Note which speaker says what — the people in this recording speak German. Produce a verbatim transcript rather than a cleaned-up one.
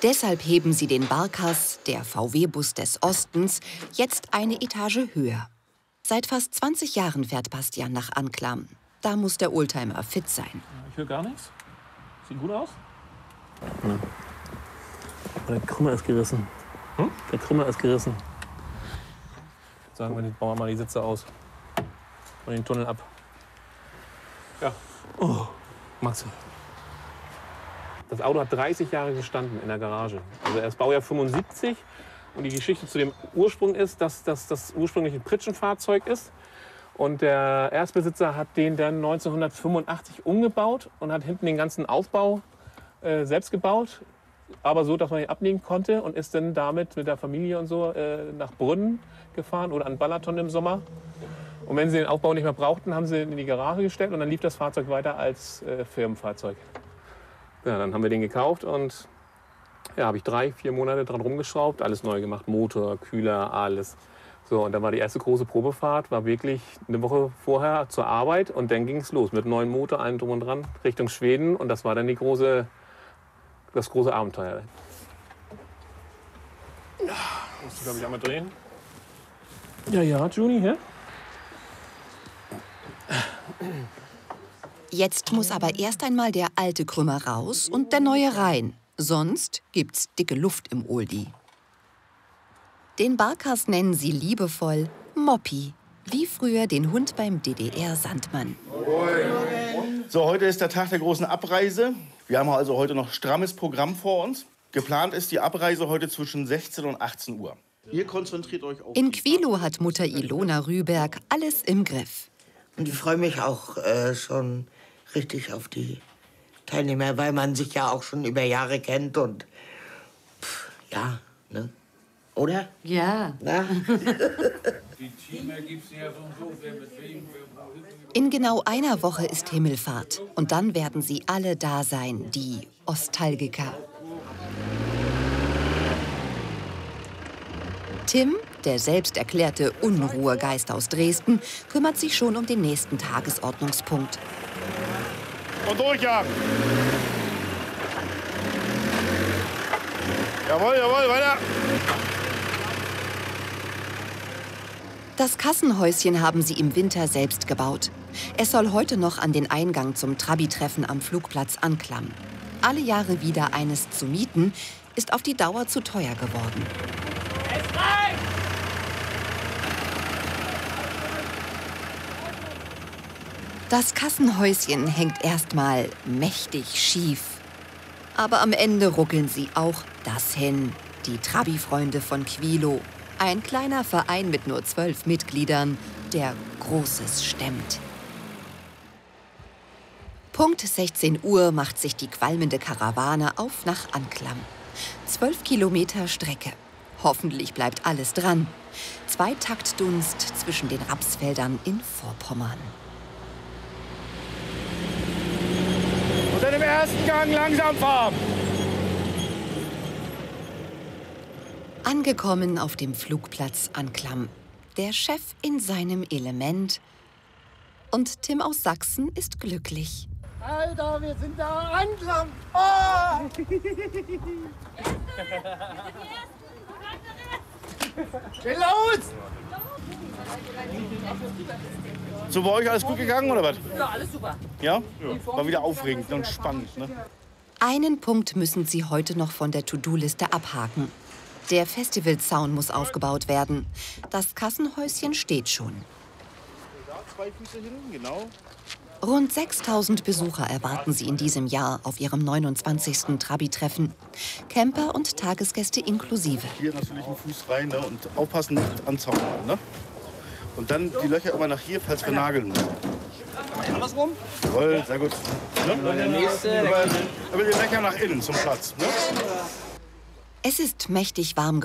Speaker 1: Deshalb heben sie den Barkas, der V W-Bus des Ostens, jetzt eine Etage höher. Seit fast zwanzig Jahren fährt Bastian nach Anklam. Da muss der Oldtimer fit sein.
Speaker 2: Ich höre gar nichts. Sieht gut aus. Ja. Der Krümmer ist gerissen. Hm? Der Krümmer ist gerissen. Sagen wir, bauen wir mal die Sitze aus. Und den Tunnel ab. Ja. Oh, Maxe. Das Auto hat dreißig Jahre gestanden in der Garage. Also er ist Baujahr fünfundsiebzig. Und die Geschichte zu dem Ursprung ist, dass das das ursprüngliche Pritschenfahrzeug ist. Und der Erstbesitzer hat den dann neunzehnhundertfünfundachtzig umgebaut und hat hinten den ganzen Aufbau äh, selbst gebaut. Aber so, dass man ihn ablegen konnte, und ist dann damit mit der Familie und so äh, nach Brünn gefahren oder an Balaton im Sommer. Und wenn sie den Aufbau nicht mehr brauchten, haben sie ihn in die Garage gestellt und dann lief das Fahrzeug weiter als äh, Firmenfahrzeug. Ja, dann haben wir den gekauft und ja, habe ich drei, vier Monate dran rumgeschraubt, alles neu gemacht, Motor, Kühler, alles. So, und dann war die erste große Probefahrt, war wirklich eine Woche vorher zur Arbeit, und dann ging es los mit neuen Motor, allem drum und dran, Richtung Schweden, und das war dann die große, das große Abenteuer. Ja, musst du, glaube ich, einmal drehen. Ja, ja, Juni, hä?
Speaker 1: Jetzt muss aber erst einmal der alte Krümmer raus und der neue rein. Sonst gibt's dicke Luft im Oldie. Den Barkas nennen sie liebevoll Moppi, wie früher den Hund beim D D R-Sandmann.
Speaker 3: So, heute ist der Tag der großen Abreise. Wir haben also heute noch strammes Programm vor uns. Geplant ist die Abreise heute zwischen sechzehn und achtzehn Uhr. Ihr konzentriert euch auf
Speaker 1: In Quilo hat Mutter Ilona Rüberg alles im Griff.
Speaker 4: Und ich freue mich auch äh, schon richtig auf die Teilnehmer, weil man sich ja auch schon über Jahre kennt und pff, ja, ne? Oder?
Speaker 5: Ja.
Speaker 4: Na?
Speaker 1: In genau einer Woche ist Himmelfahrt. Und dann werden sie alle da sein, die Ostalgiker. Tim, der selbst erklärte Unruhegeist aus Dresden, kümmert sich schon um den nächsten Tagesordnungspunkt.
Speaker 3: Und durchjagen. Jawohl, jawohl, weiter.
Speaker 1: Das Kassenhäuschen haben sie im Winter selbst gebaut. Es soll heute noch an den Eingang zum Trabi-Treffen am Flugplatz Anklam. Alle Jahre wieder eines zu mieten, ist auf die Dauer zu teuer geworden. Das Kassenhäuschen hängt erstmal mächtig schief. Aber am Ende ruckeln sie auch das hin. Die Trabi-Freunde von Quilo. Ein kleiner Verein mit nur zwölf Mitgliedern, der Großes stemmt. Punkt sechzehn Uhr macht sich die qualmende Karawane auf nach Anklam. Zwölf Kilometer Strecke. Hoffentlich bleibt alles dran. Zweitaktdunst zwischen den Rapsfeldern in Vorpommern.
Speaker 3: Unter dem ersten Gang langsam fahren.
Speaker 1: Angekommen auf dem Flugplatz Anklam. Der Chef in seinem Element. Und Tim aus Sachsen ist glücklich.
Speaker 6: Alter, wir sind da Anklam. Oh! Geh los!
Speaker 3: So, bei euch alles gut gegangen, oder was?
Speaker 6: Ja, alles super.
Speaker 3: Ja? Ja. War wieder aufregend und spannend, ne?
Speaker 1: Einen Punkt müssen sie heute noch von der To-Do-Liste abhaken. Der Festivalzaun muss aufgebaut werden. Das Kassenhäuschen steht schon.
Speaker 3: Da zwei Füße hin, genau.
Speaker 1: Rund sechstausend Besucher erwarten sie in diesem Jahr auf ihrem neunundzwanzigsten Trabi-Treffen. Camper und Tagesgäste inklusive.
Speaker 3: Hier natürlich einen Fuß rein, ne? Und aufpassen, nicht an Zaun ran, ne? Und dann die Löcher immer nach hier, falls wir nageln müssen.
Speaker 6: Andersrum?
Speaker 3: Jawohl, sehr gut. Ne?
Speaker 6: Der nächste.
Speaker 3: Aber, aber die Löcher nach innen zum Platz, ne?
Speaker 1: Es ist mächtig warm geworden.